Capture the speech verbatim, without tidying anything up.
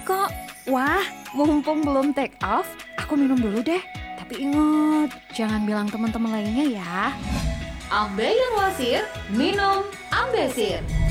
kok. Wah, mumpung belum take off, aku minum dulu deh. Tapi ingat, jangan bilang teman-teman lainnya ya. Ambeien Wasir, minum Ambesir.